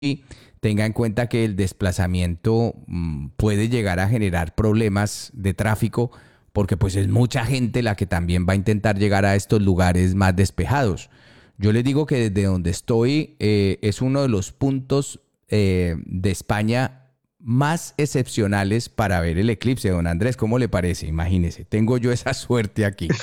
tenga en cuenta que el desplazamiento puede llegar a generar problemas de tráfico porque pues es mucha gente la que también va a intentar llegar a estos lugares más despejados. Yo les digo que desde donde estoy es uno de los puntos de España más excepcionales para ver el eclipse. Don Andrés, ¿cómo le parece? Imagínese, tengo yo esa suerte aquí.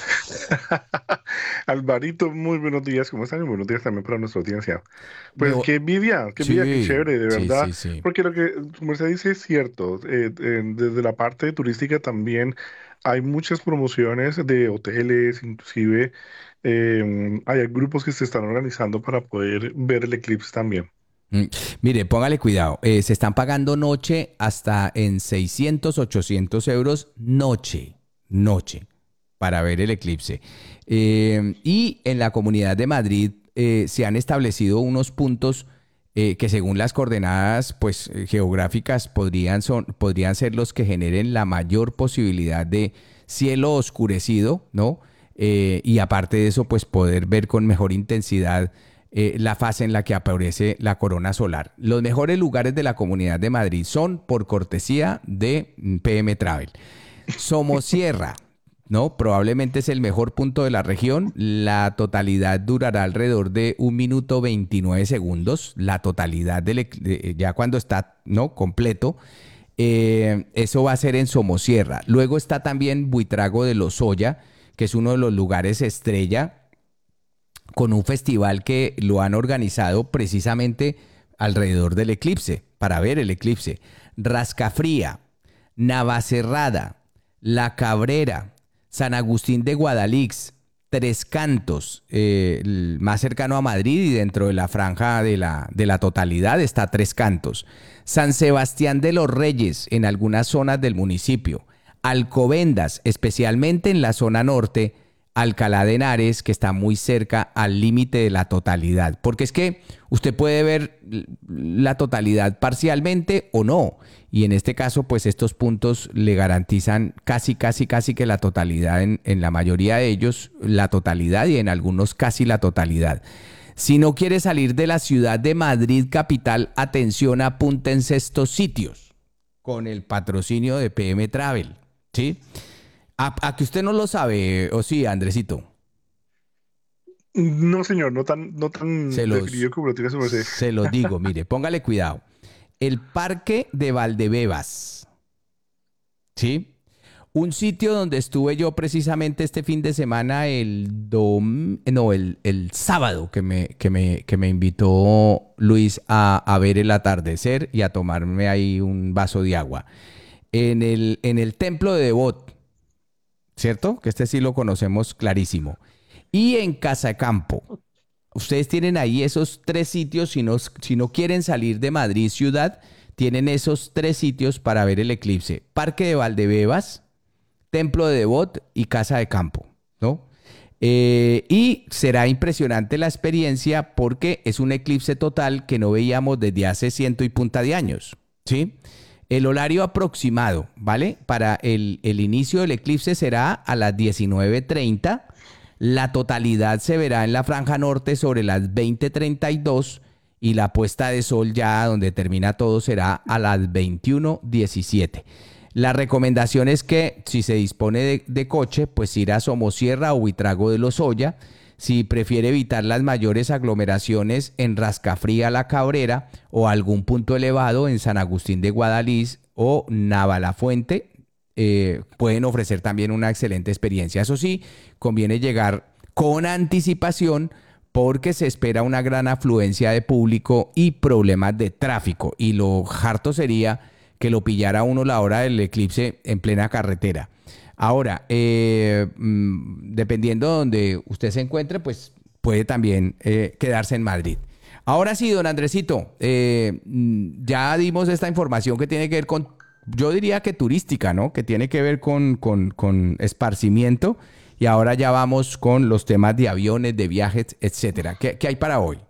Alvarito, muy buenos días, ¿cómo están? Y buenos días también para nuestra audiencia. Me Pues vo- qué envidia, qué sí, chévere, de sí, verdad, sí, sí. porque lo que, como usted dice, es cierto. Desde la parte turística también hay muchas promociones de hoteles, inclusive hay grupos que se están organizando para poder ver el eclipse también. Mm, Mire, póngale cuidado. Se están pagando noche hasta en 600, 800 euros noche, para ver el eclipse. Y en la Comunidad de Madrid se han establecido unos puntos que según las coordenadas pues, geográficas podrían ser los que generen la mayor posibilidad de cielo oscurecido, ¿no? Y aparte de eso, pues poder ver con mejor intensidad la fase en la que aparece la corona solar. Los mejores lugares de la Comunidad de Madrid son por cortesía de PM Travel. Somosierra, ¿no? Probablemente es el mejor punto de la región. La totalidad durará alrededor de 1 minuto 29 segundos. La totalidad ya cuando está, ¿no? Completo. Eso va a ser en Somosierra. Luego está también Buitrago de Lozoya, que es uno de los lugares estrella con un festival que lo han organizado precisamente alrededor del eclipse, para ver el eclipse. Rascafría, Navacerrada, La Cabrera, San Agustín de Guadalix, Tres Cantos, más cercano a Madrid y dentro de la franja de la totalidad está Tres Cantos. San Sebastián de los Reyes en algunas zonas del municipio. Alcobendas, especialmente en la zona norte, Alcalá de Henares, que está muy cerca al límite de la totalidad. Porque es que usted puede ver la totalidad parcialmente o no. Y en este caso, pues estos puntos le garantizan casi que la totalidad, en la mayoría de ellos, la totalidad y en algunos casi la totalidad. Si no quiere salir de la ciudad de Madrid capital, atención, apúntense estos sitios con el patrocinio de PM Travel. ¿Sí? A que usted no lo sabe, o sí, Andresito. No, señor, no Se tan los, definido como lo tiene su merced. se los digo, mire, póngale cuidado. El Parque de Valdebebas, ¿sí? Un sitio donde estuve yo precisamente este fin de semana, el sábado, que me invitó Luis a ver el atardecer y a tomarme ahí un vaso de agua. En el templo de Devot, ¿cierto? Que este sí lo conocemos clarísimo. Y en Casa Campo. Ustedes tienen ahí esos tres sitios, si no quieren salir de Madrid ciudad, tienen esos tres sitios para ver el eclipse. Parque de Valdebebas, Templo de Devot y Casa de Campo, ¿no? Y será impresionante la experiencia porque es un eclipse total que no veíamos desde hace ciento y punta de años, ¿sí? El horario aproximado, ¿vale? Para el inicio del eclipse será a las 19:30. La totalidad se verá en la franja norte sobre las 20:32 y la puesta de sol ya donde termina todo será a las 21:17. La recomendación es que si se dispone de coche, pues ir a Somosierra o Buitrago de Lozoya. Si prefiere evitar las mayores aglomeraciones en Rascafría La Cabrera o algún punto elevado en San Agustín de Guadalís o Navalafuente, pueden ofrecer también una excelente experiencia. Eso sí, conviene llegar con anticipación porque se espera una gran afluencia de público y problemas de tráfico. Y lo harto sería que lo pillara uno la hora del eclipse en plena carretera. Ahora, dependiendo de donde usted se encuentre, pues puede también quedarse en Madrid. Ahora sí, don Andresito, ya dimos esta información que tiene que ver con, yo diría que turística, ¿no? Que tiene que ver con esparcimiento. Y ahora ya vamos con los temas de aviones, de viajes, etcétera. ¿Qué hay para hoy?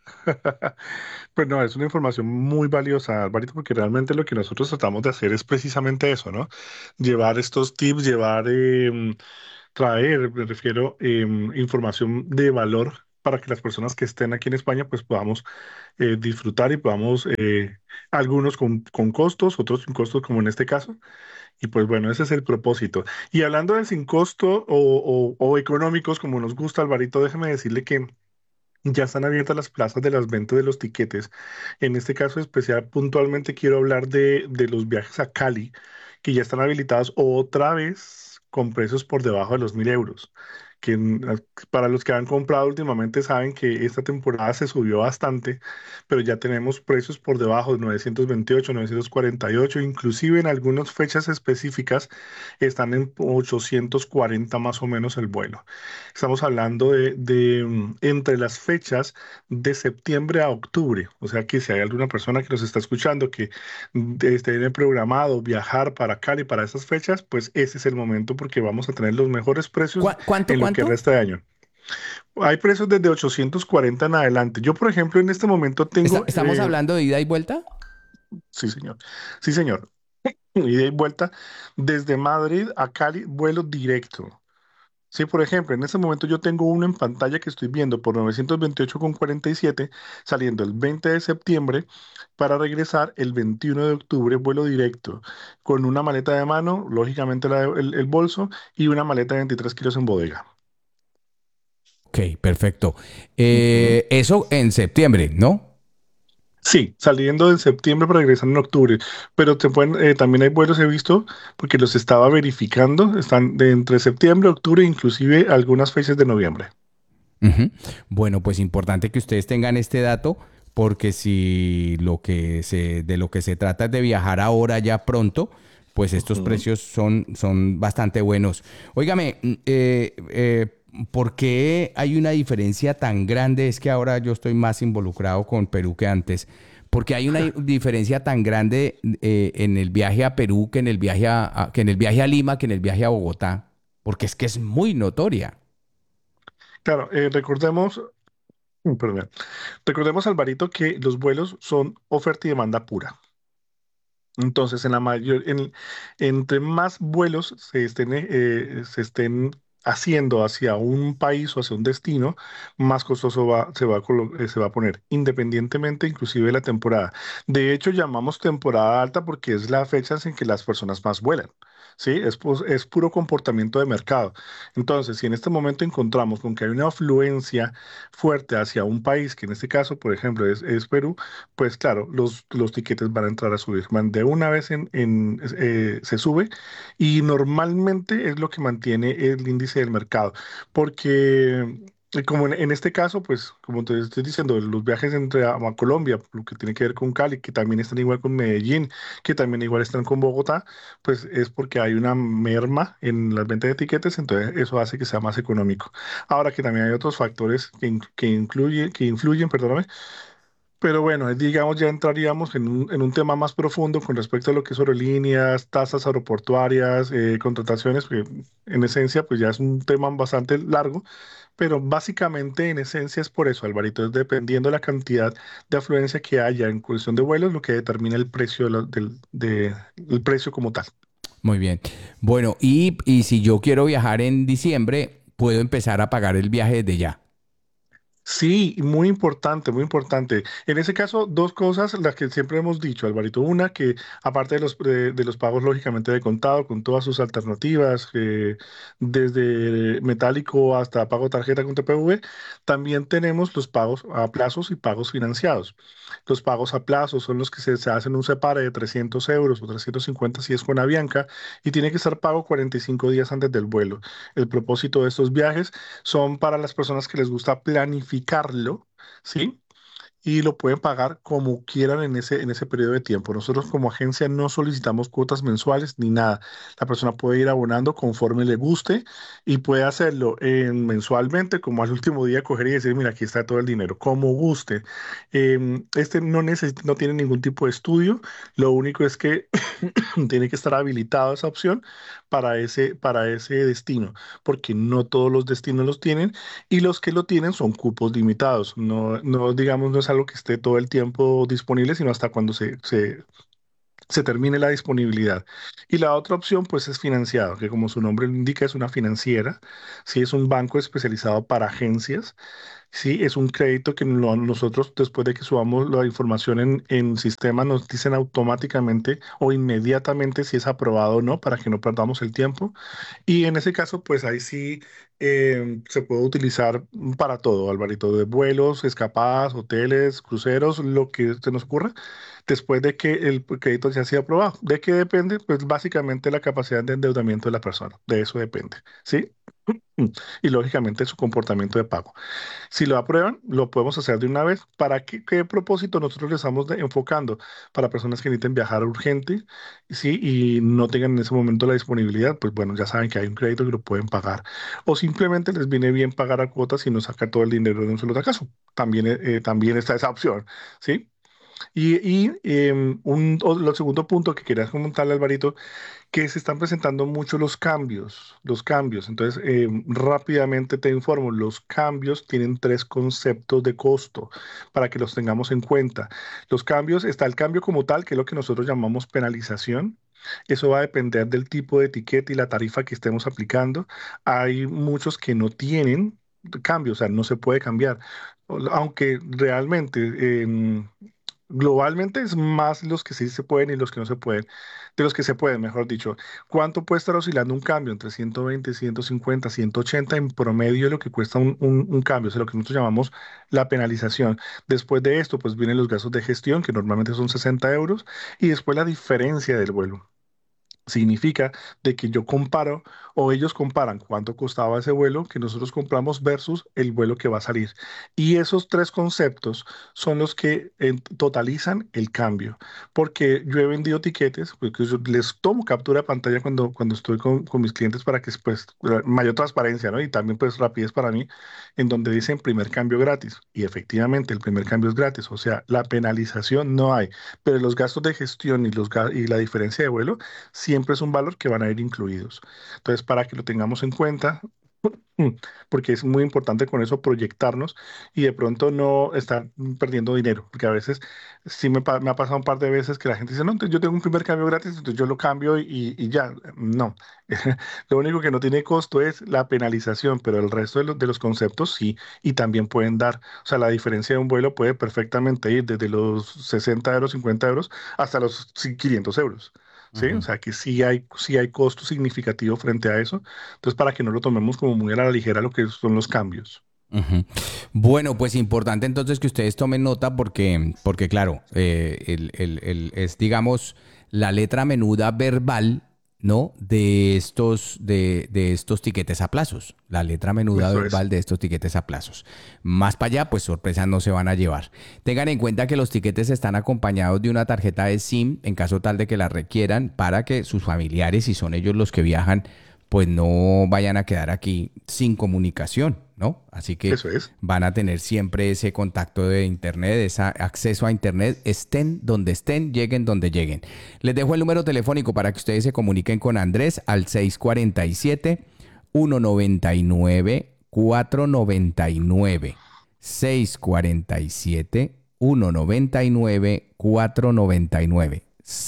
Pues no, es una información muy valiosa, Alvarito, porque realmente lo que nosotros tratamos de hacer es precisamente eso, ¿no? Llevar estos tips, traer, me refiero, información de valor para que las personas que estén aquí en España pues podamos disfrutar y podamos, algunos con costos, otros sin costos como en este caso. Y pues bueno, ese es el propósito. Y hablando de sin costo o económicos, como nos gusta, Alvarito, déjeme decirle que ya están abiertas las plazas de las ventas de los tiquetes. En este caso especial, puntualmente quiero hablar de los viajes a Cali, que ya están habilitados otra vez con precios por debajo de los 1.000 euros. Que para los que han comprado últimamente saben que esta temporada se subió bastante, pero ya tenemos precios por debajo de 928, 948, inclusive en algunas fechas específicas están en 840 más o menos el vuelo. Estamos hablando entre las fechas de septiembre a octubre. O sea que si hay alguna persona que nos está escuchando que tiene programado viajar para Cali para esas fechas, pues ese es el momento porque vamos a tener los mejores precios ¿Cuánto, en lo que cuánto? resta de año. Hay precios desde 840 en adelante. Yo, por ejemplo, en este momento tengo, ¿Estamos hablando de ida y vuelta? sí, señor, sí, señor, ida y vuelta desde Madrid a Cali, vuelo directo. Sí, por ejemplo, en este momento yo tengo uno en pantalla que estoy viendo por 928,47 saliendo el 20 de septiembre para regresar el 21 de octubre, vuelo directo, con una maleta de mano, lógicamente el bolso, y una maleta de 23 kilos en bodega. Ok, perfecto. Ujú. Eso en septiembre, ¿no? Sí, saliendo en septiembre para regresar en octubre, pero también hay vuelos, he visto, porque los estaba verificando, están de entre septiembre, octubre, inclusive algunas fechas de noviembre. Ujú. Bueno, pues importante que ustedes tengan este dato, porque si de lo que se trata es de viajar ahora ya pronto, pues estos Ujú. precios son bastante buenos. Óigame, ¿por qué hay una diferencia tan grande? Es que ahora yo estoy más involucrado con Perú que antes. Porque hay una diferencia tan grande en el viaje a Perú que en el viaje que en el viaje a Lima, que en el viaje a Bogotá, porque es que es muy notoria. Claro, perdón. Recordemos, Alvarito, que los vuelos son oferta y demanda pura. Entonces, entre más vuelos se estén haciendo hacia un país o hacia un destino, más costoso se va a poner, independientemente inclusive de la temporada. De hecho, llamamos temporada alta porque es la fecha en que las personas más vuelan. Sí, es puro comportamiento de mercado. Entonces, si en este momento encontramos con que hay una afluencia fuerte hacia un país, que en este caso, por ejemplo, es Perú, pues claro, los tiquetes van a entrar a subir. De una vez se sube y normalmente es lo que mantiene el índice del mercado. Porque como en este caso, pues como te estoy diciendo, los viajes a Colombia, lo que tiene que ver con Cali, que también están igual con Medellín, que también igual están con Bogotá, pues es porque hay una merma en las ventas de tiquetes, entonces eso hace que sea más económico. Ahora que también hay otros factores que influyen, perdóname, pero bueno, digamos, ya entraríamos en un tema más profundo con respecto a lo que es aerolíneas, tasas aeroportuarias, contrataciones, que en esencia, pues ya es un tema bastante largo, pero básicamente en esencia es por eso, Alvarito, es dependiendo de la cantidad de afluencia que haya en cuestión de vuelos, lo que determina el precio el precio como tal. Muy bien. Bueno, y si yo quiero viajar en diciembre, puedo empezar a pagar el viaje desde ya. Sí, muy importante, muy importante. En ese caso, dos cosas, las que siempre hemos dicho, Alvarito. Una, que aparte de los pagos, lógicamente, de contado, con todas sus alternativas, desde metálico hasta pago tarjeta con TPV, también tenemos los pagos a plazos y pagos financiados. Los pagos a plazos son los que se hacen un separe de 300 euros o 350 si es con Avianca y tiene que estar pago 45 días antes del vuelo. El propósito de estos viajes son para las personas que les gusta planificarlo, ¿sí? Y lo pueden pagar como quieran en ese periodo de tiempo. Nosotros como agencia no solicitamos cuotas mensuales ni nada. La persona puede ir abonando conforme le guste y puede hacerlo mensualmente, como al último día coger y decir, mira, aquí está todo el dinero, como guste. Este no tiene ningún tipo de estudio, lo único es que tiene que estar habilitado esa opción para ese destino, porque no todos los destinos los tienen y los que lo tienen son cupos limitados. No, no, digamos, no es algo que esté todo el tiempo disponible, sino hasta cuando se termine la disponibilidad. Y la otra opción, pues, es financiado, que como su nombre lo indica, es una financiera, sí, es un banco especializado para agencias. Sí, es un crédito que nosotros, después de que subamos la información en sistema, nos dicen automáticamente o inmediatamente si es aprobado o no, para que no perdamos el tiempo. Y en ese caso, pues ahí sí se puede utilizar para todo, Alvarito, de vuelos, escapadas, hoteles, cruceros, lo que se nos ocurra, después de que el crédito ya sea aprobado. ¿De qué depende? Pues básicamente la capacidad de endeudamiento de la persona. De eso depende, ¿sí? Y lógicamente su comportamiento de pago. Si lo aprueban, lo podemos hacer de una vez. ¿Para qué propósito nosotros le estamos enfocando? Para personas que necesiten viajar urgente, sí, y no tengan en ese momento la disponibilidad, pues bueno, ya saben que hay un crédito que lo pueden pagar. O simplemente les viene bien pagar a cuotas y no sacar todo el dinero de un solo caso. También, también está esa opción, ¿sí? Lo segundo punto que quería comentarle, Alvarito, que se están presentando mucho los cambios. Entonces, rápidamente te informo, los cambios tienen tres conceptos de costo para que los tengamos en cuenta. Los cambios, está el cambio como tal, que es lo que nosotros llamamos penalización. Eso va a depender del tipo de etiqueta y la tarifa que estemos aplicando. Hay muchos que no tienen cambio, o sea, no se puede cambiar. Aunque realmente, globalmente es más los que sí se pueden y los que no se pueden, de los que se pueden, mejor dicho. ¿Cuánto puede estar oscilando un cambio? Entre 120, 150, 180 en promedio, lo que cuesta un cambio, o sea, lo que nosotros llamamos la penalización. Después de esto, pues vienen los gastos de gestión, que normalmente son 60 euros, y después la diferencia del vuelo. Significa de que yo comparo o ellos comparan cuánto costaba ese vuelo que nosotros compramos versus el vuelo que va a salir. Y esos tres conceptos son los que totalizan el cambio. Porque yo he vendido tiquetes, porque yo les tomo captura de pantalla cuando estoy con mis clientes para que pues mayor transparencia, ¿no? Y también pues rapidez para mí, en donde dicen primer cambio gratis. Y efectivamente el primer cambio es gratis, o sea, la penalización no hay, pero los gastos de gestión y la diferencia de vuelo siempre es un valor que van a ir incluidos. Entonces, para que lo tengamos en cuenta, mm, porque es muy importante con eso proyectarnos y de pronto no estar perdiendo dinero, porque a veces sí me ha pasado un par de veces que la gente dice, no, entonces yo tengo un primer cambio gratis, entonces yo lo cambio y ya. No, lo único que no tiene costo es la penalización, pero el resto de los conceptos sí, y también pueden dar, o sea, la diferencia de un vuelo puede perfectamente ir desde los 60 euros, 50 euros, hasta los 500 euros. ¿Sí? O Ujú. sea que sí hay costo significativo frente a eso. Entonces, para que no lo tomemos como muy a la ligera lo que son los cambios. Ujú. Bueno, pues importante entonces que ustedes tomen nota porque claro, es, digamos, la letra menuda verbal, ¿no? De estos tiquetes a plazos. La letra menuda Eso es. verbal de estos tiquetes a plazos. Más para allá, pues sorpresas no se van a llevar. Tengan en cuenta que los tiquetes están acompañados de una tarjeta de SIM en caso tal de que la requieran para que sus familiares, si son ellos los que viajan, pues no vayan a quedar aquí sin comunicación, ¿no? Así que Eso es. van a tener siempre ese contacto de internet, ese acceso a internet, estén donde estén, lleguen donde lleguen. Les dejo el número telefónico para que ustedes se comuniquen con Andrés al 647-199-499. 647-199-499.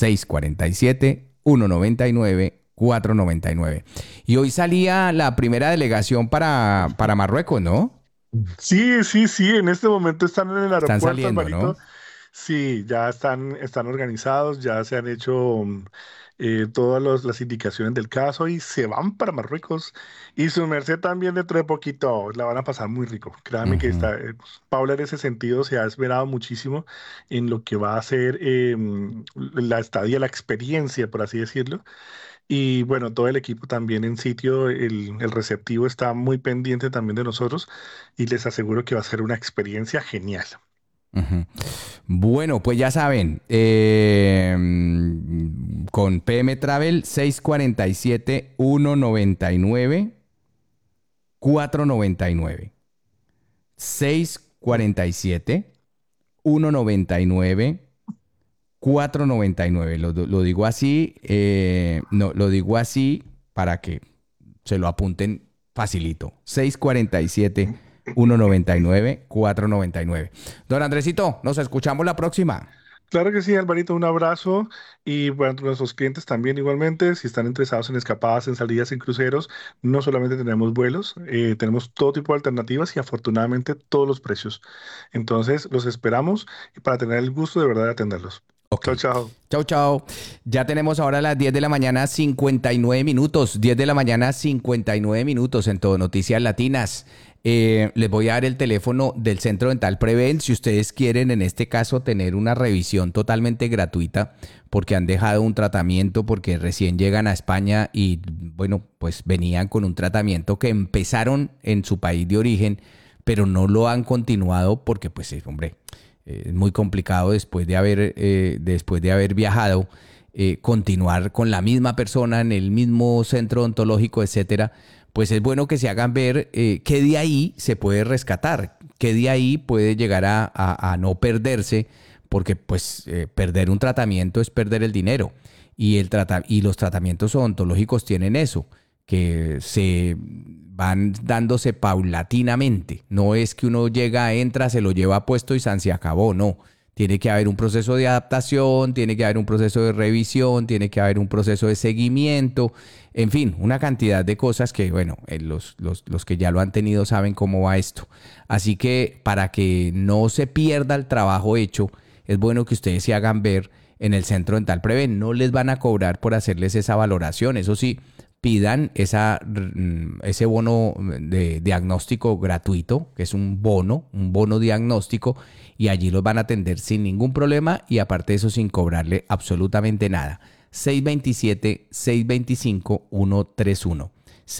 647-199-499. Y hoy salía la primera delegación para Marruecos, ¿no? Sí, sí, sí, en este momento están en el Están aeropuerto, saliendo, ¿no? Alvarito. Sí, ya están organizados, ya se han hecho todas las indicaciones del caso y se van para Marruecos. Y su merced también dentro de poquito la van a pasar muy rico. Créame que Ujú. está, Paula en ese sentido se ha esmerado muchísimo en lo que va a ser la estadía, la experiencia, por así decirlo. Y bueno, todo el equipo también en sitio, el receptivo está muy pendiente también de nosotros y les aseguro que va a ser una experiencia genial. Ujú. Bueno, pues ya saben, con PM Travel 647-199-499. 647-199-499. Lo digo así, no, lo digo así para que se lo apunten facilito. 647-199-499. Don Andresito, nos escuchamos la próxima. Claro que sí, Alvarito, un abrazo y bueno, nuestros clientes también igualmente, si están interesados en escapadas, en salidas, en cruceros, no solamente tenemos vuelos, tenemos todo tipo de alternativas y afortunadamente todos los precios. Entonces, los esperamos para tener el gusto de verdad de atenderlos. Ok. Chao, chao. Chau, chau. Ya tenemos ahora las 10 de la mañana, 59 minutos. 10 de la mañana, 59 minutos en Todo Noticias Latinas. Les voy a dar el teléfono del Centro Dental Prevent si ustedes quieren, en este caso, tener una revisión totalmente gratuita porque han dejado un tratamiento, porque recién llegan a España y, bueno, pues venían con un tratamiento que empezaron en su país de origen, pero no lo han continuado porque, pues, hombre, es muy complicado después de haber viajado, continuar con la misma persona en el mismo centro odontológico, etcétera. Pues es bueno que se hagan ver qué de ahí se puede rescatar, qué de ahí puede llegar a no perderse, porque pues perder un tratamiento es perder el dinero. Y los tratamientos odontológicos tienen eso, que se van dándose paulatinamente. No es que uno llega, entra, se lo lleva puesto y se acabó, no. Tiene que haber un proceso de adaptación, tiene que haber un proceso de revisión, tiene que haber un proceso de seguimiento, en fin, una cantidad de cosas que, bueno, los que ya lo han tenido saben cómo va esto. Así que para que no se pierda el trabajo hecho, es bueno que ustedes se hagan ver en el Centro Dental Prevent. No les van a cobrar por hacerles esa valoración. Eso sí, pidan ese bono de diagnóstico gratuito, que es un bono diagnóstico, y allí los van a atender sin ningún problema y aparte de eso sin cobrarle absolutamente nada. 627-625-131.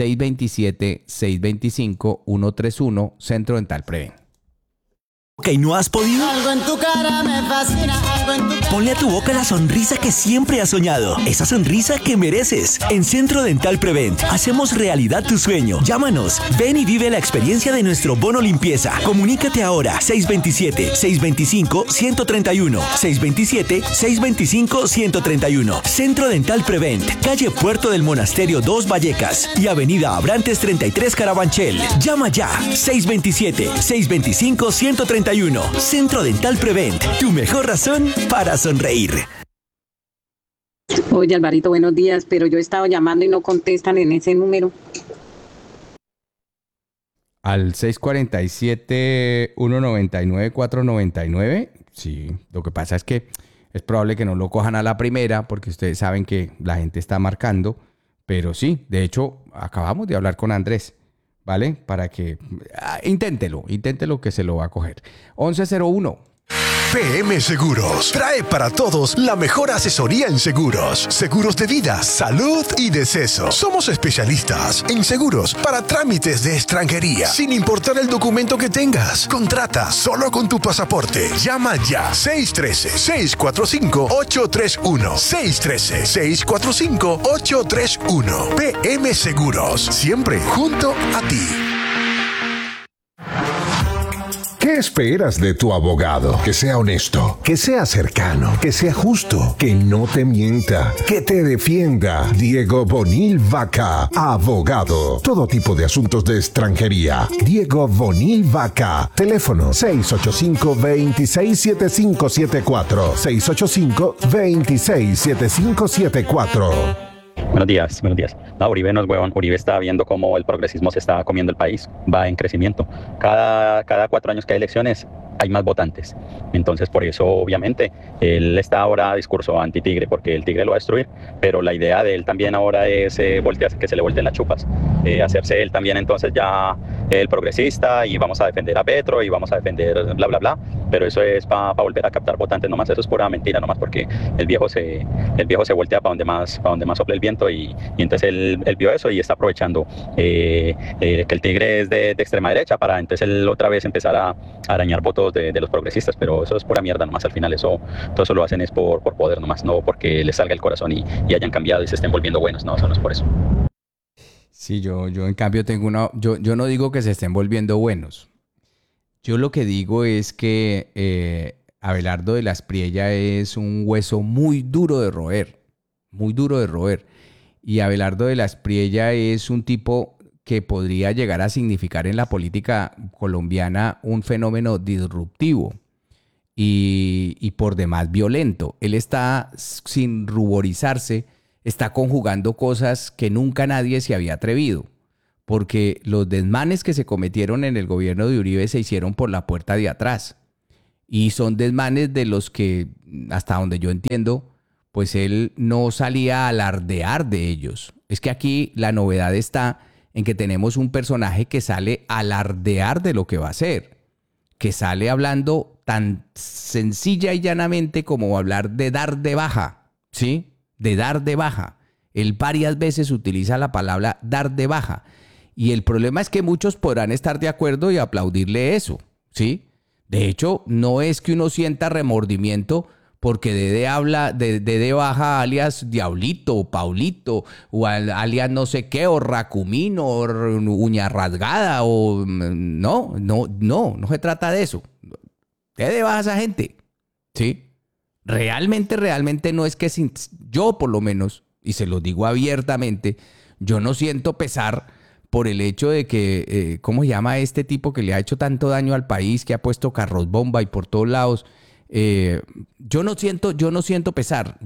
627-625-131, Centro Dental Prevent. ¿Que no has podido? Algo en tu cara me fascina, algo en tu cara. Ponle a tu boca la sonrisa que siempre has soñado. Esa sonrisa que mereces. En Centro Dental Prevent hacemos realidad tu sueño. Llámanos. Ven y vive la experiencia de nuestro bono limpieza. Comunícate ahora. 627-625-131. 627-625-131. Centro Dental Prevent. Calle Puerto del Monasterio 2 Vallecas y Avenida Abrantes 33 Carabanchel. Llama ya. 627-625-131. Centro Dental Prevent, tu mejor razón para sonreír. Oye, Alvarito, buenos días, pero yo he estado llamando y no contestan en ese número. Al 647-199-499. Sí, lo que pasa es que es probable que no lo cojan a la primera porque ustedes saben que la gente está marcando. Pero sí, de hecho, acabamos de hablar con Andrés, ¿vale? Para que inténtelo que se lo va a coger. 1101. PM Seguros trae para todos la mejor asesoría en seguros. Seguros de vida, salud y deceso. Somos especialistas en seguros para trámites de extranjería, sin importar el documento que tengas. Contrata solo con tu pasaporte. Llama ya. 613-645-831. 613-645-831. PM Seguros. Siempre junto a ti. ¿Qué esperas de tu abogado? Que sea honesto, que sea cercano, que sea justo, que no te mienta, que te defienda. Diego Bonil Vaca, abogado. Todo tipo de asuntos de extranjería. Diego Bonil Vaca. Teléfono 685-267574. 685-267574. Buenos días, buenos días. No, Uribe no es huevón. Uribe está viendo cómo el progresismo se está comiendo el país. Va en crecimiento. Cada 4 años que hay elecciones hay más votantes. Entonces, por eso, obviamente, él está ahora a discurso anti-tigre, porque el tigre lo va a destruir. Pero la idea de él también ahora es que se le volteen las chupas. Hacerse él también, entonces, ya el progresista, y vamos a defender a Petro, y vamos a defender bla, bla, bla. Pero eso es para volver a captar votantes nomás. Eso es pura mentira nomás, porque el viejo se voltea para donde más sopla el viento, y entonces él vio eso y está aprovechando que el tigre es de extrema derecha para entonces él otra vez empezar a arañar votos de los progresistas. Pero eso es pura mierda nomás. Al final todo eso lo hacen es por poder nomás, no porque les salga el corazón y hayan cambiado y se estén volviendo buenos. No, eso no es por eso. Sí, yo en cambio yo no digo que se estén volviendo buenos. Yo lo que digo es que Abelardo de la Espriella es un hueso muy duro de roer, muy duro de roer. Y Abelardo de la Espriella es un tipo que podría llegar a significar en la política colombiana un fenómeno disruptivo. y por demás violento. Él está, sin ruborizarse, está conjugando cosas que nunca nadie se había atrevido, porque los desmanes que se cometieron en el gobierno de Uribe se hicieron por la puerta de atrás, y son desmanes de los que, hasta donde yo entiendo, pues él no salía a alardear de ellos. Es que aquí la novedad está en que tenemos un personaje que sale a alardear de lo que va a hacer, que sale hablando tan sencilla y llanamente como hablar de dar de baja, ¿sí? De dar de baja. Él varias veces utiliza la palabra dar de baja. Y el problema es que muchos podrán estar de acuerdo y aplaudirle eso, ¿sí? De hecho, no es que uno sienta remordimiento porque Dede habla de Dede baja alias Diablito o Paulito o alias no sé qué o Racumino o Uña Rasgada o no se trata de eso. Dede baja a esa gente, ¿sí? Realmente no es que yo por lo menos, y se lo digo abiertamente, yo no siento pesar por el hecho de que, ¿cómo se llama este tipo que le ha hecho tanto daño al país, que ha puesto carros bomba y por todos lados? Yo no siento pesar,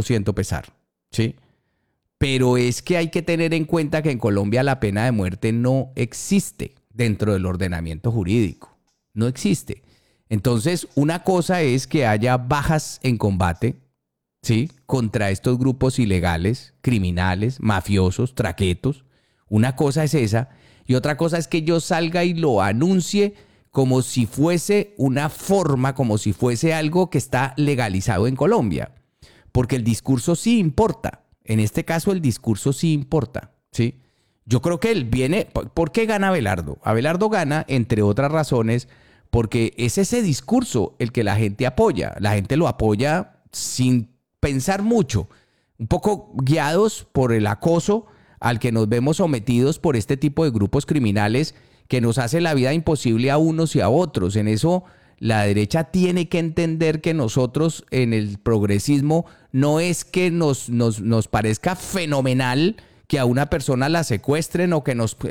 ¿sí? Pero es que hay que tener en cuenta que en Colombia la pena de muerte no existe dentro del ordenamiento jurídico, no existe. Entonces, una cosa es que haya bajas en combate, ¿sí? Contra estos grupos ilegales, criminales, mafiosos, traquetos. Una cosa es esa, y otra cosa es que yo salga y lo anuncie como si fuese una forma, como si fuese algo que está legalizado en Colombia. Porque el discurso sí importa. En este caso el discurso sí importa, ¿sí? Yo creo que él viene... ¿Por qué gana Abelardo? Abelardo gana, entre otras razones, porque es ese discurso el que la gente apoya. La gente lo apoya sin pensar mucho, un poco guiados por el acoso al que nos vemos sometidos por este tipo de grupos criminales que nos hace la vida imposible a unos y a otros. En eso la derecha tiene que entender que nosotros en el progresismo no es que nos parezca fenomenal que a una persona la secuestren o que nos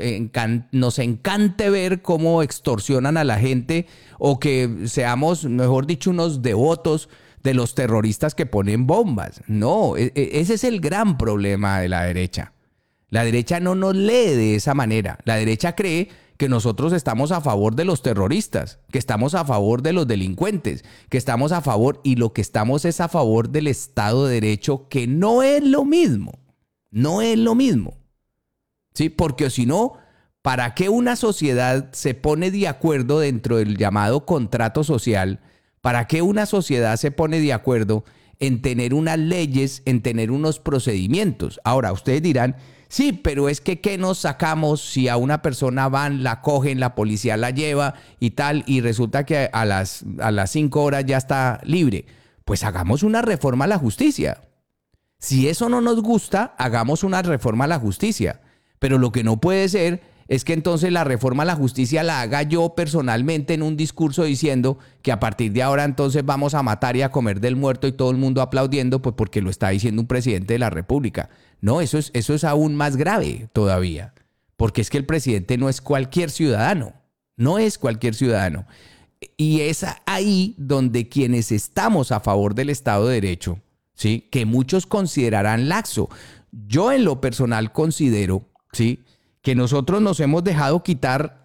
encante ver cómo extorsionan a la gente o que seamos, mejor dicho, unos devotos de los terroristas que ponen bombas. No, ese es el gran problema de la derecha. La derecha no nos lee de esa manera. La derecha cree que nosotros estamos a favor de los terroristas, que estamos a favor de los delincuentes, que estamos a favor, y lo que estamos es a favor del Estado de Derecho, que no es lo mismo. No es lo mismo. ¿Sí? Porque si no, ¿para qué una sociedad se pone de acuerdo dentro del llamado contrato social? ¿Para qué una sociedad se pone de acuerdo en tener unas leyes, en tener unos procedimientos? Ahora, ustedes dirán, sí, pero es que ¿qué nos sacamos si a una persona van, la cogen, la policía la lleva y tal, y resulta que a las 5 horas ya está libre? Pues hagamos una reforma a la justicia. Si eso no nos gusta, hagamos una reforma a la justicia. Pero lo que no puede ser es que entonces la reforma a la justicia la haga yo personalmente en un discurso diciendo que a partir de ahora entonces vamos a matar y a comer del muerto y todo el mundo aplaudiendo, pues porque lo está diciendo un presidente de la República. No, eso es aún más grave todavía, porque es que el presidente no es cualquier ciudadano, no es cualquier ciudadano. Y es ahí donde quienes estamos a favor del Estado de Derecho, ¿sí?, que muchos considerarán laxo. Yo en lo personal considero, ¿sí?, que nosotros nos hemos dejado quitar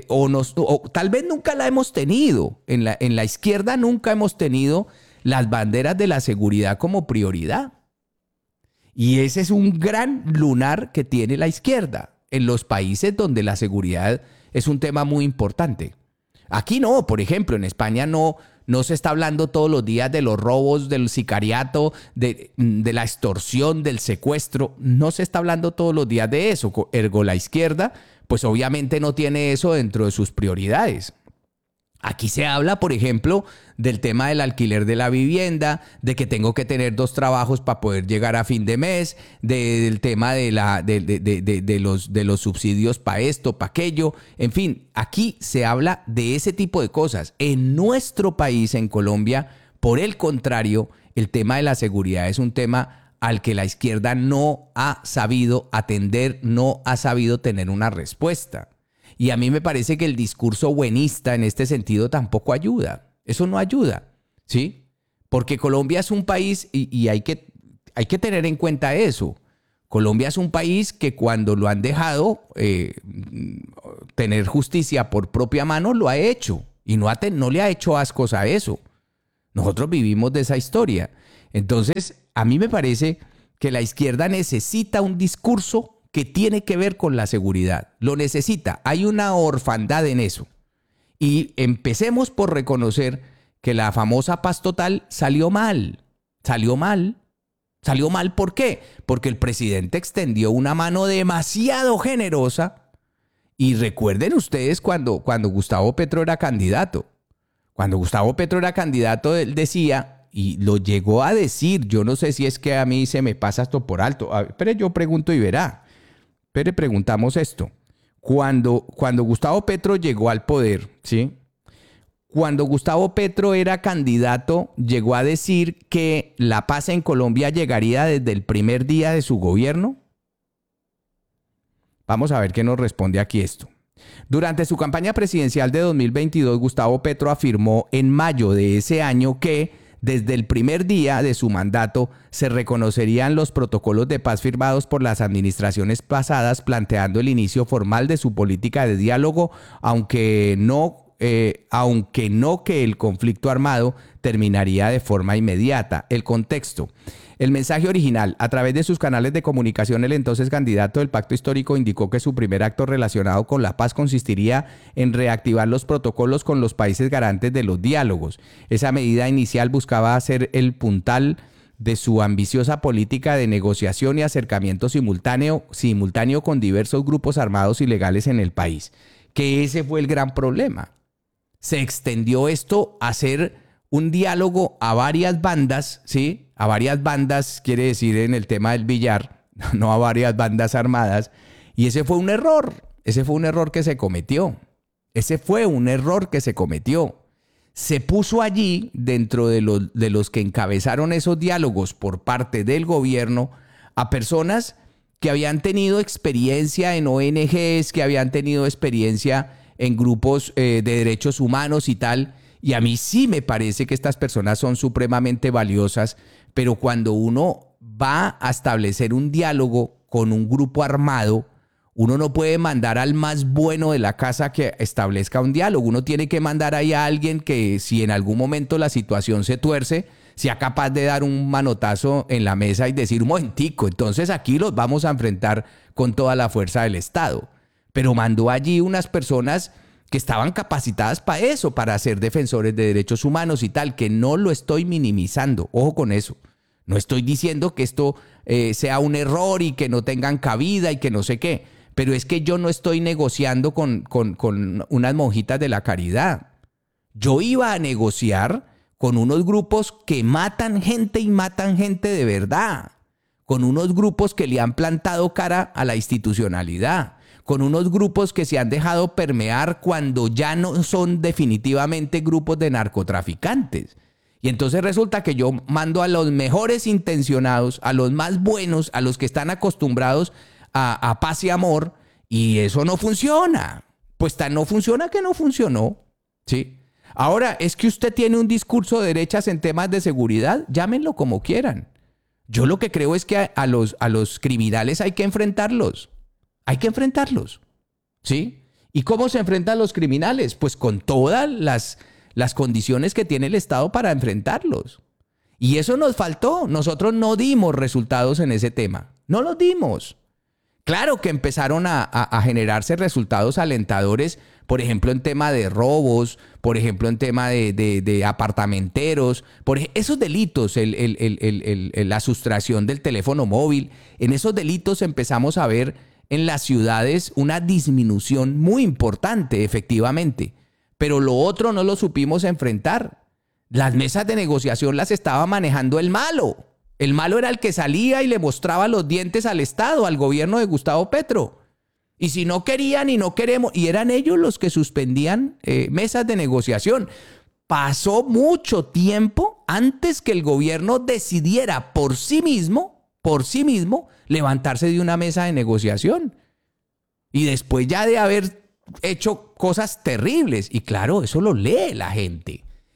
o tal vez nunca la hemos tenido. En la izquierda nunca hemos tenido las banderas de la seguridad como prioridad. Y ese es un gran lunar que tiene la izquierda en los países donde la seguridad es un tema muy importante. Aquí no, por ejemplo, en España no se está hablando todos los días de los robos, del sicariato, de la extorsión, del secuestro. No se está hablando todos los días de eso. Ergo, la izquierda, pues obviamente no tiene eso dentro de sus prioridades. Aquí se habla, por ejemplo, del tema del alquiler de la vivienda, de que tengo que tener 2 trabajos para poder llegar a fin de mes, del tema de los subsidios para esto, para aquello. En fin, aquí se habla de ese tipo de cosas. En nuestro país, en Colombia, por el contrario, el tema de la seguridad es un tema al que la izquierda no ha sabido atender, no ha sabido tener una respuesta. Y a mí me parece que el discurso buenista en este sentido tampoco ayuda. Eso no ayuda. ¿sí? Porque Colombia es un país, y hay que tener en cuenta eso. Colombia es un país que cuando lo han dejado tener justicia por propia mano, lo ha hecho. Y no le ha hecho ascos a eso. Nosotros vivimos de esa historia. Entonces, a mí me parece que la izquierda necesita un discurso que tiene que ver con la seguridad. Lo necesita. Hay una orfandad en eso. Y empecemos por reconocer que la famosa paz total salió mal. Salió mal. ¿Salió mal por qué? Porque el presidente extendió una mano demasiado generosa. Y recuerden ustedes cuando Gustavo Petro era candidato. Cuando Gustavo Petro era candidato, él decía, y lo llegó a decir, yo no sé si es que a mí se me pasa esto por alto. Pero yo pregunto y verá. Pero preguntamos esto. Cuando Gustavo Petro llegó al poder, ¿sí? Cuando Gustavo Petro era candidato, llegó a decir que la paz en Colombia llegaría desde el primer día de su gobierno. Vamos a ver qué nos responde aquí esto. Durante su campaña presidencial de 2022, Gustavo Petro afirmó en mayo de ese año que desde el primer día de su mandato se reconocerían los protocolos de paz firmados por las administraciones pasadas, planteando el inicio formal de su política de diálogo, aunque no que el conflicto armado terminaría de forma inmediata. El contexto. El mensaje original. A través de sus canales de comunicación, el entonces candidato del Pacto Histórico indicó que su primer acto relacionado con la paz consistiría en reactivar los protocolos con los países garantes de los diálogos. Esa medida inicial buscaba ser el puntal de su ambiciosa política de negociación y acercamiento simultáneo con diversos grupos armados ilegales en el país. Que ese fue el gran problema. Se extendió esto a hacer un diálogo a varias bandas, ¿sí? A varias bandas, quiere decir en el tema del billar, no a varias bandas armadas. Y ese fue un error. Ese fue un error que se cometió. Se puso allí, dentro de los que encabezaron esos diálogos por parte del gobierno, a personas que habían tenido experiencia en ONGs, que habían tenido experiencia en grupos de derechos humanos y tal. Y a mí sí me parece que estas personas son supremamente valiosas, pero cuando uno va a establecer un diálogo con un grupo armado, uno no puede mandar al más bueno de la casa que establezca un diálogo. Uno tiene que mandar ahí a alguien que, si en algún momento la situación se tuerce, sea capaz de dar un manotazo en la mesa y decir, un momentico, entonces aquí los vamos a enfrentar con toda la fuerza del Estado. Pero mandó allí unas personas que estaban capacitadas para eso, para ser defensores de derechos humanos y tal, que no lo estoy minimizando. Ojo con eso. No estoy diciendo que esto sea un error y que no tengan cabida y que no sé qué. Pero es que yo no estoy negociando con unas monjitas de la caridad. Yo iba a negociar con unos grupos que matan gente y matan gente de verdad. Con unos grupos que le han plantado cara a la institucionalidad. Con unos grupos que se han dejado permear cuando ya no son definitivamente grupos de narcotraficantes. Y entonces resulta que yo mando a los mejores intencionados, a los más buenos, a los que están acostumbrados a paz y amor, y eso no funciona. Pues tan no funciona que no funcionó, ¿sí? Ahora, es que usted tiene un discurso de derechas en temas de seguridad, llámenlo como quieran. Yo lo que creo es que a los criminales hay que enfrentarlos. Hay que enfrentarlos, ¿sí? ¿Y cómo se enfrentan los criminales? Pues con todas las condiciones que tiene el Estado para enfrentarlos. Y eso nos faltó. Nosotros no dimos resultados en ese tema. No los dimos. Claro que empezaron a generarse resultados alentadores, por ejemplo, en tema de robos, por ejemplo, en tema de apartamenteros, esos delitos, la sustracción del teléfono móvil. En esos delitos empezamos a ver en las ciudades una disminución muy importante, efectivamente. Pero lo otro no lo supimos enfrentar. Las mesas de negociación las estaba manejando el malo. El malo era el que salía y le mostraba los dientes al Estado, al gobierno de Gustavo Petro. Y si no querían y no queremos, y eran ellos los que suspendían mesas de negociación. Pasó mucho tiempo antes que el gobierno decidiera por sí mismo, levantarse de una mesa de negociación. Y después ya de haber hecho cosas terribles. Y claro, eso lo lee la gente.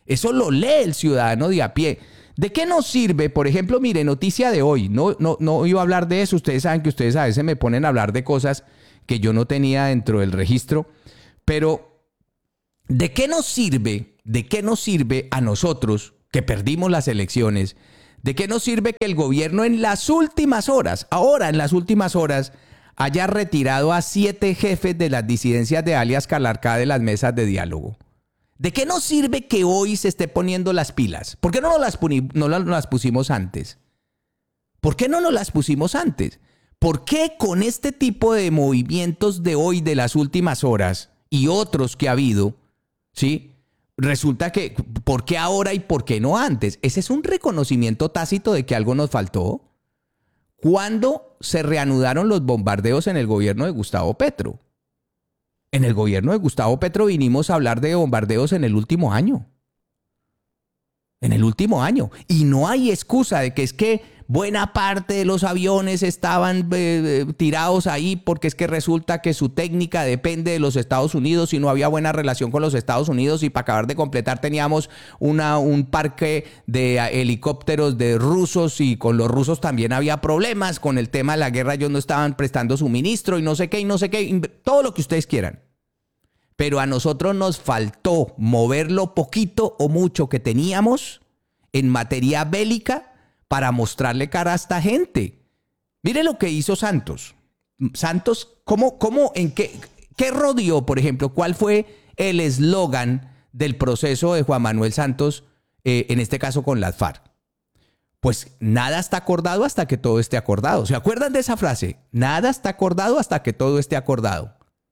Eso lo lee el ciudadano de a pie. ¿De qué nos sirve? Por ejemplo, mire, noticia de hoy. No iba a hablar de eso. Ustedes saben que ustedes a veces me ponen a hablar de cosas que yo no tenía dentro del registro. Pero, ¿de qué nos sirve? ¿De qué nos sirve a nosotros que perdimos las elecciones? ¿De qué nos sirve que el gobierno en las últimas horas, ahora en las últimas horas, haya retirado a 7 jefes de las disidencias de alias Calarcá de las mesas de diálogo? ¿De qué nos sirve que hoy se esté poniendo las pilas? ¿Por qué no nos las pusimos antes? ¿Por qué no nos las pusimos antes? ¿Por qué con este tipo de movimientos de hoy, de las últimas horas, y otros que ha habido, ¿sí? Resulta que, ¿por qué ahora y por qué no antes? Ese es un reconocimiento tácito de que algo nos faltó. ¿Cuándo se reanudaron los bombardeos en el gobierno de Gustavo Petro? En el gobierno de Gustavo Petro vinimos a hablar de bombardeos en el último año. En el último año. Y no hay excusa de que es que buena parte de los aviones estaban tirados ahí porque es que resulta que su técnica depende de los Estados Unidos y no había buena relación con los Estados Unidos, y para acabar de completar teníamos un parque de helicópteros de rusos y con los rusos también había problemas con el tema de la guerra. Ellos no estaban prestando suministro y no sé qué, todo lo que ustedes quieran. Pero a nosotros nos faltó mover lo poquito o mucho que teníamos en materia bélica para mostrarle cara a esta gente. Mire lo que hizo Santos. Santos, en qué rodeó, por ejemplo? ¿Cuál fue el eslogan del proceso de Juan Manuel Santos, en este caso con las FARC? Pues nada está acordado hasta que todo esté acordado. ¿Se acuerdan de esa frase? Nada está acordado hasta que todo esté acordado.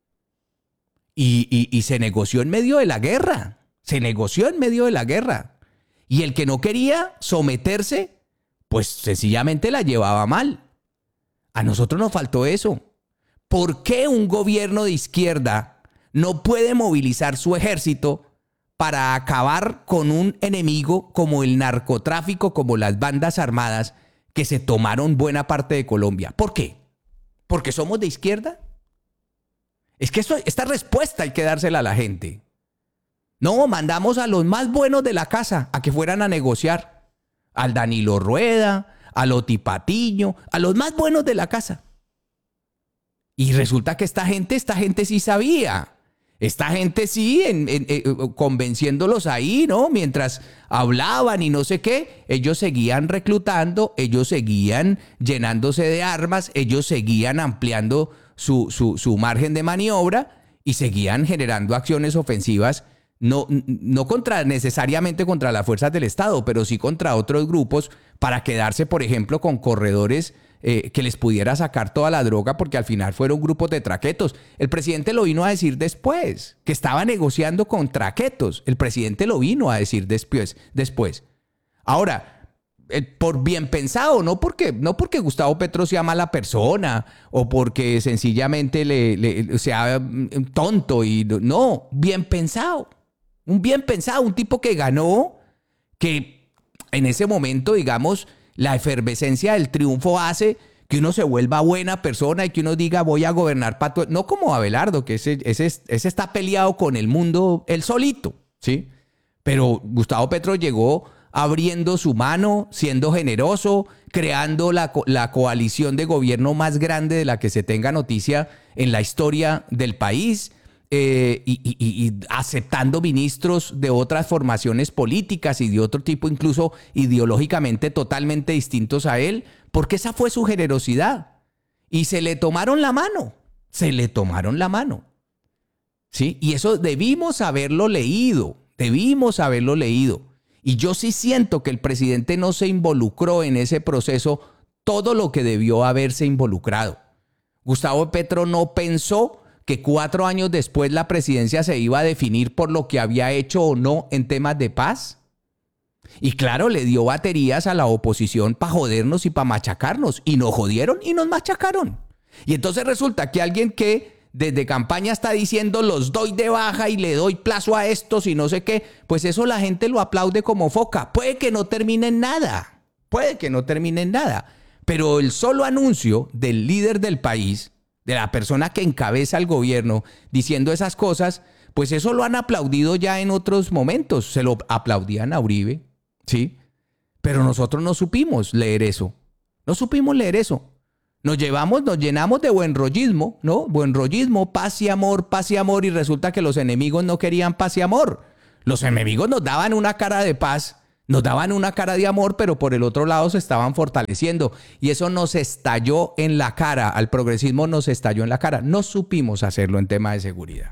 Y se negoció en medio de la guerra. Se negoció en medio de la guerra. Y el que no quería someterse, pues sencillamente la llevaba mal. A nosotros nos faltó eso. ¿Por qué un gobierno de izquierda no puede movilizar su ejército para acabar con un enemigo como el narcotráfico, como las bandas armadas que se tomaron buena parte de Colombia? ¿Por qué? ¿Porque somos de izquierda? Es que esta respuesta hay que dársela a la gente. No, mandamos a los más buenos de la casa a que fueran a negociar. Al Danilo Rueda, al Oti Patiño, a los más buenos de la casa. Y resulta que esta gente sí sabía. Esta gente sí, convenciéndolos ahí, ¿no? Mientras hablaban y no sé qué, ellos seguían reclutando, ellos seguían llenándose de armas, ellos seguían ampliando su margen de maniobra y seguían generando acciones ofensivas, no necesariamente contra las fuerzas del Estado, pero sí contra otros grupos, para quedarse, por ejemplo, con corredores que les pudiera sacar toda la droga, porque al final fueron grupos de traquetos. El presidente lo vino a decir después, que estaba negociando con traquetos. El presidente lo vino a decir después. Ahora, por bien pensado, no porque Gustavo Petro sea mala persona o porque sencillamente sea tonto, no, bien pensado. Un tipo que ganó, que en ese momento, digamos, la efervescencia del triunfo hace que uno se vuelva buena persona y que uno diga voy a gobernar para todo. No como Abelardo, que ese está peleado con el mundo él solito, ¿sí? Pero Gustavo Petro llegó abriendo su mano, siendo generoso, creando la coalición de gobierno más grande de la que se tenga noticia en la historia del país, y aceptando ministros de otras formaciones políticas y de otro tipo, incluso ideológicamente totalmente distintos a él, porque esa fue su generosidad. Y se le tomaron la mano. ¿Sí? Y eso debimos haberlo leído. Y yo sí siento que el presidente no se involucró en ese proceso todo lo que debió haberse involucrado. Gustavo Petro no pensó que 4 años después la presidencia se iba a definir por lo que había hecho o no en temas de paz. Y claro, le dio baterías a la oposición para jodernos y para machacarnos. Y nos jodieron y nos machacaron. Y entonces resulta que alguien que desde campaña está diciendo los doy de baja y le doy plazo a estos y no sé qué, pues eso la gente lo aplaude como foca. Puede que no termine en nada. Pero el solo anuncio del líder del país, de la persona que encabeza el gobierno, diciendo esas cosas, Pues eso lo han aplaudido ya en otros momentos. Se lo aplaudían a Uribe, ¿sí? Pero nosotros no supimos leer eso. No supimos leer eso. Nos llenamos de buenrollismo, ¿no? Buenrollismo, paz y amor, y resulta que los enemigos no querían paz y amor. Los enemigos nos daban una cara de paz, nos daban una cara de amor, pero por el otro lado se estaban fortaleciendo. Y eso nos estalló en la cara, al progresismo nos estalló en la cara. No supimos hacerlo en tema de seguridad.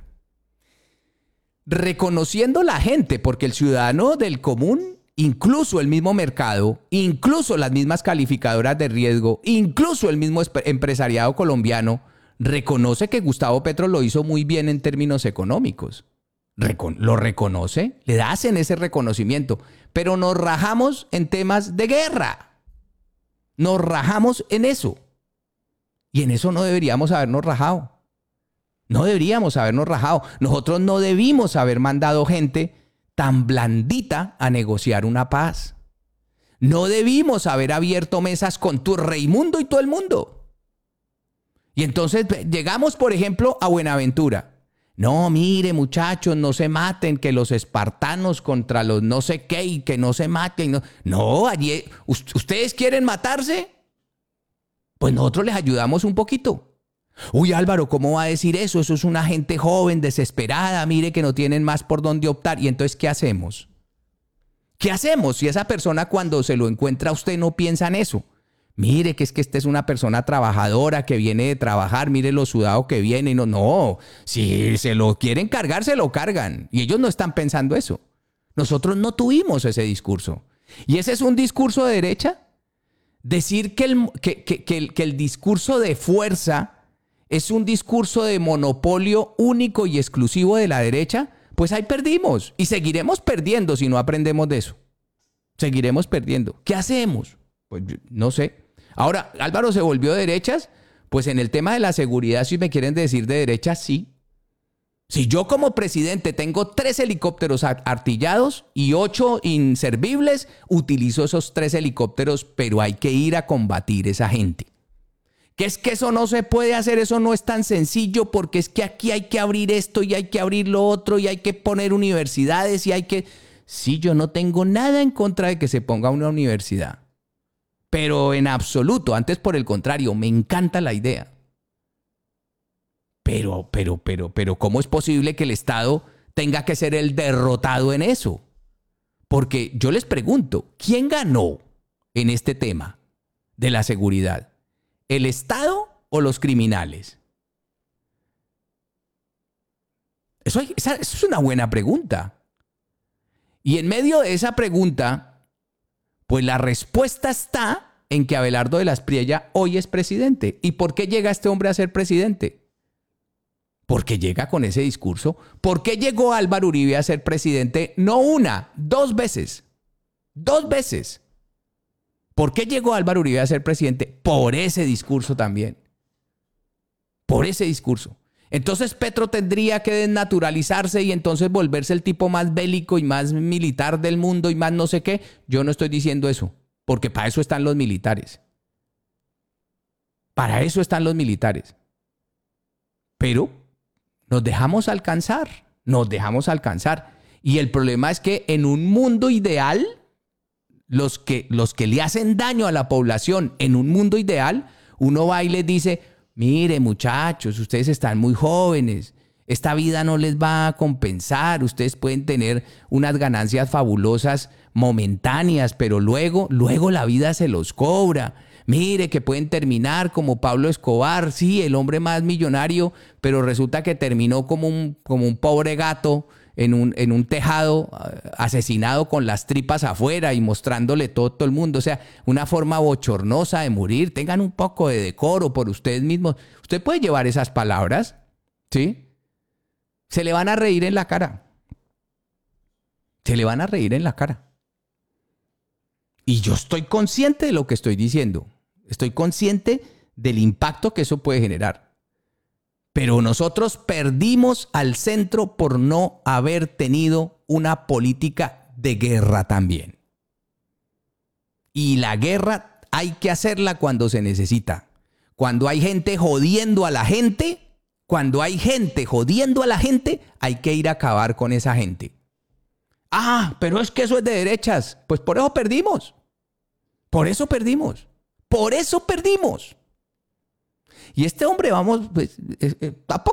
Reconociendo la gente, porque el ciudadano del común, incluso el mismo mercado, incluso las mismas calificadoras de riesgo, incluso el mismo empresariado colombiano, reconoce que Gustavo Petro lo hizo muy bien en términos económicos. Lo reconoce, le hacen ese reconocimiento, pero nos rajamos en temas de guerra. Nos rajamos en eso. Y en eso no deberíamos habernos rajado. No deberíamos habernos rajado. Nosotros no debimos haber mandado gente tan blandita a negociar una paz. No debimos haber abierto mesas con tu Raimundo y todo el mundo. Y entonces llegamos, por ejemplo, a Buenaventura. No, mire, muchachos, no se maten, que los espartanos contra los no sé qué y que no se maten. No, allí, ¿ustedes quieren matarse? Pues nosotros les ayudamos un poquito. Uy, Álvaro, ¿cómo va a decir eso? Eso es una gente joven, desesperada, mire que no tienen más por dónde optar. Y entonces, ¿qué hacemos? ¿Qué hacemos si esa persona cuando se lo encuentra a usted no piensa en eso? Mire que esta es una persona trabajadora que viene de trabajar, mire lo sudado que viene. Y no, si se lo quieren cargar, se lo cargan. Y ellos no están pensando eso. Nosotros no tuvimos ese discurso. ¿Y ese es un discurso de derecha? Decir que el discurso de fuerza es un discurso de monopolio único y exclusivo de la derecha, pues ahí perdimos y seguiremos perdiendo si no aprendemos de eso. Seguiremos perdiendo. ¿Qué hacemos? Pues no sé. Ahora, Álvaro se volvió de derechas, pues en el tema de la seguridad, si me quieren decir de derechas, sí. Si yo como presidente tengo 3 helicópteros artillados y 8 inservibles, utilizo esos 3 helicópteros, pero hay que ir a combatir esa gente. Que es que eso no se puede hacer, eso no es tan sencillo, porque es que aquí hay que abrir esto y hay que abrir lo otro y hay que poner universidades y hay que... Sí, yo no tengo nada en contra de que se ponga una universidad, pero en absoluto, antes por el contrario, me encanta la idea. Pero, ¿cómo es posible que el Estado tenga que ser el derrotado en eso? Porque yo les pregunto, ¿quién ganó en este tema de la seguridad? ¿El Estado o los criminales? Esa es una buena pregunta. Y en medio de esa pregunta, pues la respuesta está en que Abelardo de la Espriella hoy es presidente. ¿Y por qué llega este hombre a ser presidente? Porque llega con ese discurso. ¿Por qué llegó Álvaro Uribe a ser presidente? No una, 2 veces. 2 veces. ¿Por qué llegó Álvaro Uribe a ser presidente? Por ese discurso también. Por ese discurso. Entonces Petro tendría que desnaturalizarse y entonces volverse el tipo más bélico y más militar del mundo y más no sé qué. Yo no estoy diciendo eso, porque para eso están los militares. Para eso están los militares. Pero nos dejamos alcanzar. Y el problema es que en un mundo ideal, los que le hacen daño a la población, en un mundo ideal, uno va y les dice, mire muchachos, ustedes están muy jóvenes, esta vida no les va a compensar, ustedes pueden tener unas ganancias fabulosas momentáneas, pero luego la vida se los cobra. Mire que pueden terminar como Pablo Escobar, sí, el hombre más millonario, pero resulta que terminó como un pobre gato en un tejado, asesinado con las tripas afuera y mostrándole todo el mundo. O sea, una forma bochornosa de morir. Tengan un poco de decoro por ustedes mismos. Usted puede llevar esas palabras, ¿sí? Se le van a reír en la cara. Se le van a reír en la cara. Y yo estoy consciente de lo que estoy diciendo. Estoy consciente del impacto que eso puede generar. Pero nosotros perdimos al centro por no haber tenido una política de guerra también. Y la guerra hay que hacerla cuando se necesita. Cuando hay gente jodiendo a la gente, Cuando hay gente jodiendo a la gente, hay que ir a acabar con esa gente. Ah, pero es que eso es de derechas. Pues por eso perdimos. Por eso perdimos. Por eso perdimos. Y este hombre, vamos, pues, tampoco